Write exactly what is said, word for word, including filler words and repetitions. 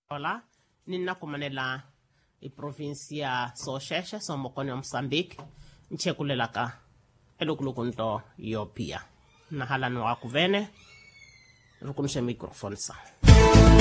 Hola, nina kumanela i provincia Sosheshe somokoni wa Mozambique nchekulelaka elukulukunto Ethiopia nahala no akuvene rukunishe microphone sa